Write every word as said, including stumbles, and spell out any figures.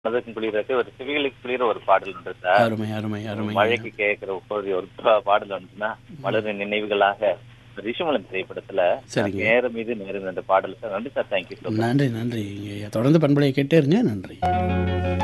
மனதுக்கும் குளிரது ஒரு செவிகளுக்கு குளிர ஒரு பாடல் உண்டு சார். அருமை, அருமை, அருமைங்க. மழைக்கு கேட்கிற ஒரு ஒரு பா- பாடல் வந்துச்சுன்னா மலரின் நினைவுகளாக ரிஷிமலன் திரைப்படத்துல சரிங்க. நேரம் மீது நேரம் என்ற பாடல் சார். நன்றி சார். Thank you so much. நன்றி, நன்றி. இங்க தொடர்ந்து பண்பலையை கேட்டே இருங்க. நன்றி.